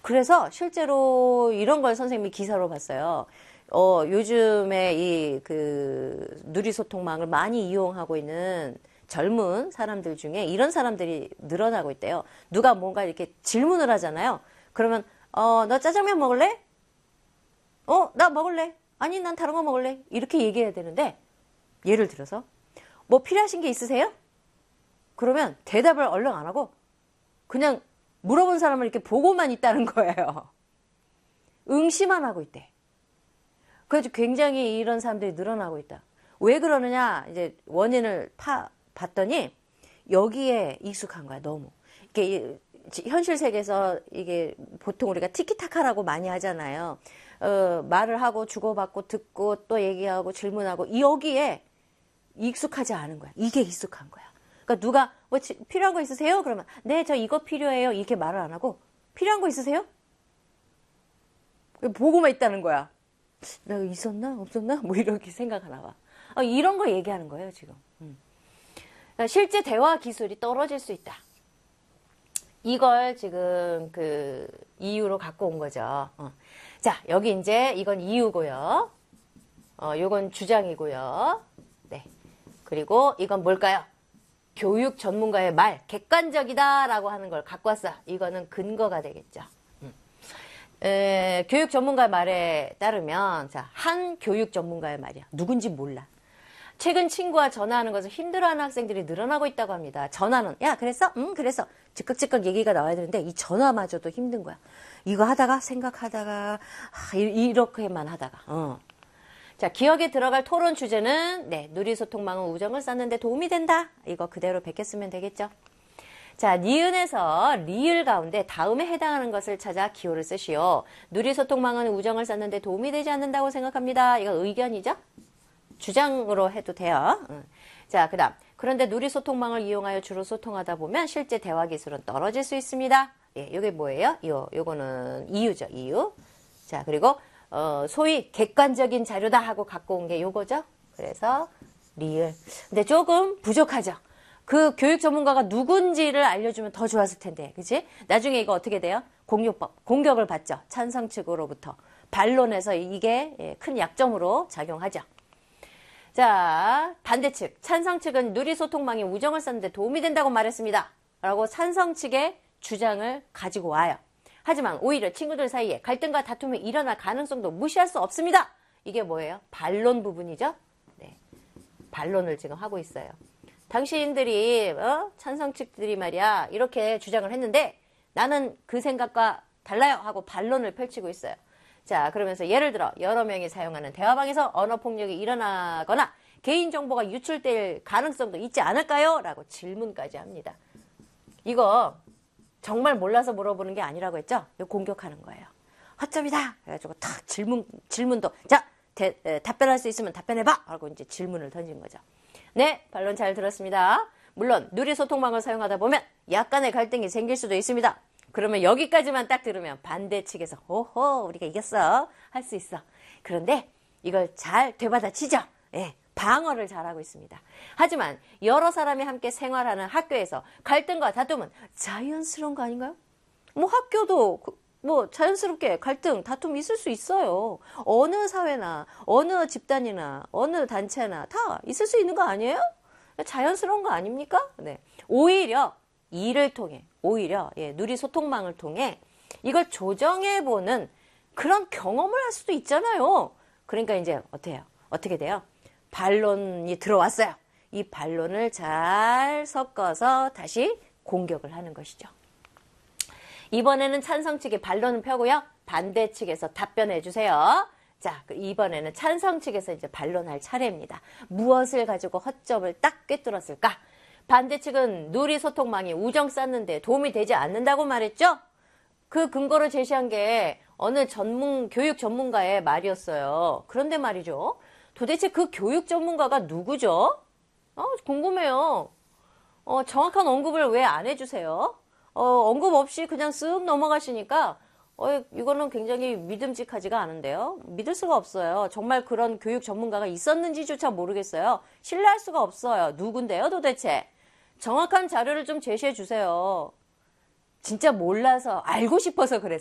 그래서 실제로 이런 걸 선생님이 기사로 봤어요. 요즘에 누리소통망을 많이 이용하고 있는 젊은 사람들 중에 이런 사람들이 늘어나고 있대요. 누가 뭔가 이렇게 질문을 하잖아요. 그러면, 너 짜장면 먹을래? 나 먹을래. 아니, 난 다른 거 먹을래. 이렇게 얘기해야 되는데, 예를 들어서, 뭐 필요하신 게 있으세요? 그러면 대답을 얼른 안 하고, 그냥 물어본 사람을 이렇게 보고만 있다는 거예요. 응시만 하고 있대. 그래서 굉장히 이런 사람들이 늘어나고 있다. 왜 그러느냐, 이제 원인을 봤더니, 여기에 익숙한 거야, 너무. 이게 현실 세계에서 이게 보통 우리가 티키타카라고 많이 하잖아요. 말을 하고 주고받고 듣고 또 얘기하고 질문하고 여기에 익숙하지 않은 거야. 이게 익숙한 거야. 그러니까 누가 뭐 필요한 거 있으세요? 그러면 네, 저 이거 필요해요. 이렇게 말을 안 하고 필요한 거 있으세요? 보고만 있다는 거야. 내가 있었나? 없었나? 뭐 이렇게 생각하나 봐. 이런 거 얘기하는 거예요, 지금. 그러니까 실제 대화 기술이 떨어질 수 있다. 이걸 지금 이유로 갖고 온 거죠. 자, 여기 이제 이건 이유고요. 요건 주장이고요. 네. 그리고 이건 뭘까요? 교육 전문가의 말, 객관적이다라고 하는 걸 갖고 왔어. 이거는 근거가 되겠죠. 교육 전문가의 말에 따르면, 자, 한 교육 전문가의 말이야. 누군지 몰라. 최근 친구와 전화하는 것을 힘들어하는 학생들이 늘어나고 있다고 합니다. 전화는, 야, 그랬어? 그랬어. 즉각 얘기가 나와야 되는데, 이 전화마저도 힘든 거야. 이거 하다가, 생각하다가, 이렇게만 하다가, 자, 기억에 들어갈 토론 주제는, 네, 누리소통망은 우정을 쌓는 데 도움이 된다. 이거 그대로 베꼈으면 되겠죠. 자, 니은에서 리을 가운데 다음에 해당하는 것을 찾아 기호를 쓰시오. 누리소통망은 우정을 쌓는 데 도움이 되지 않는다고 생각합니다. 이거 의견이죠? 주장으로 해도 돼요. 자, 그 다음. 그런데 누리소통망을 이용하여 주로 소통하다 보면 실제 대화 기술은 떨어질 수 있습니다. 예, 요게 뭐예요? 요거는 이유죠, 이유. 자, 그리고, 소위 객관적인 자료다 하고 갖고 온 게 요거죠. 그래서, 리을. 근데 조금 부족하죠. 그 교육 전문가가 누군지를 알려주면 더 좋았을 텐데, 그치? 나중에 이거 어떻게 돼요? 공격을 받죠. 찬성 측으로부터. 반론에서 이게 큰 약점으로 작용하죠. 자, 반대측. 찬성 측은 누리소통망이 우정을 쌓는 데 도움이 된다고 말했습니다. 라고 찬성 측의 주장을 가지고 와요. 하지만 오히려 친구들 사이에 갈등과 다툼이 일어날 가능성도 무시할 수 없습니다. 이게 뭐예요? 반론 부분이죠? 네. 반론을 지금 하고 있어요. 당신들이, 찬성 측들이 말이야, 이렇게 주장을 했는데 나는 그 생각과 달라요 하고 반론을 펼치고 있어요. 자, 그러면서 예를 들어 여러 명이 사용하는 대화방에서 언어폭력이 일어나거나 개인정보가 유출될 가능성도 있지 않을까요? 라고 질문까지 합니다. 이거 정말 몰라서 물어보는 게 아니라고 했죠? 이거 공격하는 거예요. 허점이다! 그래가지고 탁 질문도 자, 답변할 수 있으면 답변해봐! 하고 이제 질문을 던진 거죠. 네, 반론 잘 들었습니다. 물론 누리소통망을 사용하다 보면 약간의 갈등이 생길 수도 있습니다. 그러면 여기까지만 딱 들으면 반대 측에서 오호 우리가 이겼어 할 수 있어. 그런데 이걸 잘 되받아치죠. 예, 방어를 잘하고 있습니다. 하지만 여러 사람이 함께 생활하는 학교에서 갈등과 다툼은 자연스러운 거 아닌가요? 뭐 학교도 뭐 자연스럽게 갈등, 다툼이 있을 수 있어요. 어느 사회나 어느 집단이나 어느 단체나 다 있을 수 있는 거 아니에요? 자연스러운 거 아닙니까? 네. 오히려 이를 통해 누리소통망을 통해 이걸 조정해보는 그런 경험을 할 수도 있잖아요. 그러니까 이제 어떻게 돼요? 반론이 들어왔어요. 이 반론을 잘 섞어서 다시 공격을 하는 것이죠. 이번에는 찬성 측이 반론을 펴고요. 반대 측에서 답변해 주세요. 자, 이번에는 찬성 측에서 이제 반론할 차례입니다. 무엇을 가지고 허점을 딱 꿰뚫었을까? 반대 측은 누리소통망이 우정 쌓는데 도움이 되지 않는다고 말했죠? 그 근거를 제시한 게 어느 교육 전문가의 말이었어요. 그런데 말이죠. 도대체 그 교육 전문가가 누구죠? 궁금해요. 정확한 언급을 왜 안 해주세요? 언급 없이 그냥 쓱 넘어가시니까 이거는 굉장히 믿음직하지가 않은데요. 믿을 수가 없어요. 정말 그런 교육 전문가가 있었는지조차 모르겠어요. 신뢰할 수가 없어요. 누군데요 도대체? 정확한 자료를 좀 제시해 주세요. 진짜 몰라서 알고 싶어서 그랬어요.